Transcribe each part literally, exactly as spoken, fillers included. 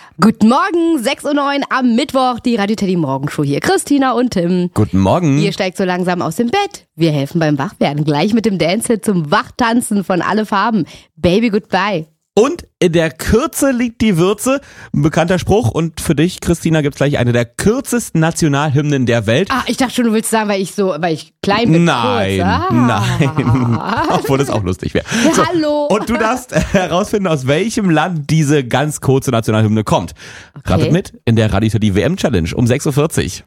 Guten Morgen, sechs Uhr neun am Mittwoch, die Radio Teddy Morgenshow hier. Christina und Tim. Guten Morgen. Ihr steigt so langsam aus dem Bett. Wir helfen beim Wachwerden. Gleich mit dem Dance-Hit zum Wachtanzen von Alle Farben. Baby Goodbye. Und in der Kürze liegt die Würze. Ein bekannter Spruch. Und für dich, Christina, gibt's gleich eine der kürzesten Nationalhymnen der Welt. Ah, ich dachte schon, du willst sagen, weil ich so, weil ich klein bin. Nein, kurz. Ah. nein. Obwohl das auch lustig wäre. Ja, so, hallo. Und du darfst herausfinden, aus welchem Land diese ganz kurze Nationalhymne kommt. Okay. Ratet mit in der Radio Teddy W M Challenge um sechs Uhr vierzig.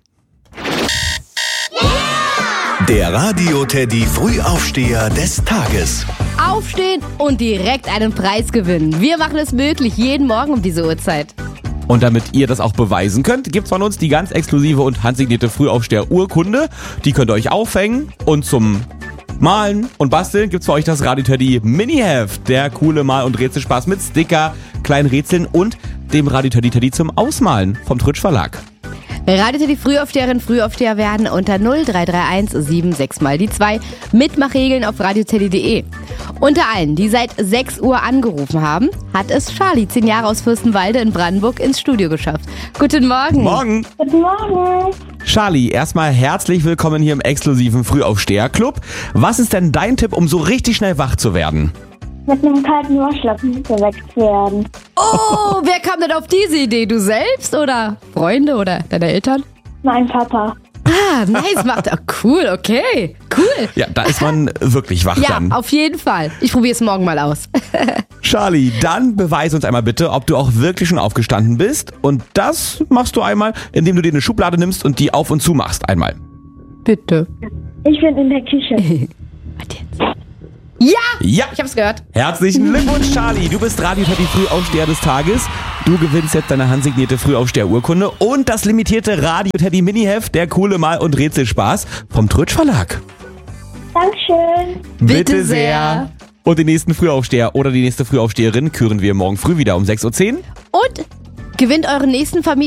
Der Radio Teddy Frühaufsteher des Tages. Aufstehen und direkt einen Preis gewinnen. Wir machen es möglich, jeden Morgen um diese Uhrzeit. Und damit ihr das auch beweisen könnt, gibt's von uns die ganz exklusive und handsignierte Frühaufsteher-Urkunde. Die könnt ihr euch aufhängen und zum Malen und Basteln gibt's für euch das Radio Teddy Mini-Heft. Der coole Mal- und Rätselspaß mit Sticker, kleinen Rätseln und dem Radio Teddy Teddy zum Ausmalen vom Tritsch Verlag. Radio Teddy Frühaufsteherin, Frühaufsteher werden unter null drei drei eins sieben sechs mal die zwei. Mitmachregeln auf radioteddy punkt de. Unter allen, die seit sechs Uhr angerufen haben, hat es Charlie, zehn Jahre aus Fürstenwalde in Brandenburg, ins Studio geschafft. Guten Morgen. Morgen. Guten Morgen. Charlie, erstmal herzlich willkommen hier im exklusiven Frühaufsteher-Club. Was ist denn dein Tipp, um so richtig schnell wach zu werden? Mit einem kalten Waschlappen geweckt werden. Oh, wer kam denn auf diese Idee? Du selbst oder Freunde oder deine Eltern? Mein Papa. Ah, nice, macht er. Cool, okay, cool. Ja, da ist man wirklich wach Ja, dann. auf jeden Fall. Ich probiere es morgen mal aus. Charlie, dann beweis uns einmal bitte, ob du auch wirklich schon aufgestanden bist. Und das machst du einmal, indem du dir eine Schublade nimmst und die auf und zu machst einmal. Bitte. Ich bin in der Küche. Warte jetzt. Ja! Ja, Ich hab's gehört. herzlichen Glückwunsch, Charlie. Du bist Radio Teddy Frühaufsteher des Tages. Du gewinnst jetzt deine handsignierte Frühaufsteher-Urkunde und das limitierte Radio Teddy Mini-Heft, der coole Mal- und Rätselspaß vom Tritsch Verlag. Dankeschön. Bitte sehr. Und den nächsten Frühaufsteher oder die nächste Frühaufsteherin küren wir morgen früh wieder um sechs Uhr zehn. Und gewinnt euren nächsten Familien.